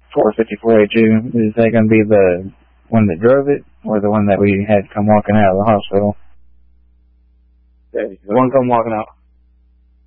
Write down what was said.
45482, is that going to be the one that drove it, or the one that we had come walking out of the hospital? The one come walking out.